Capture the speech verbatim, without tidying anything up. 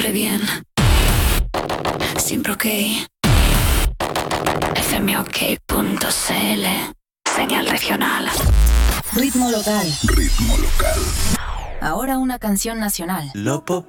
siempre bien. Siempre ok. F M O K punto C L. Señal regional. Ritmo local. Ritmo local. Ahora una canción nacional. Lo pop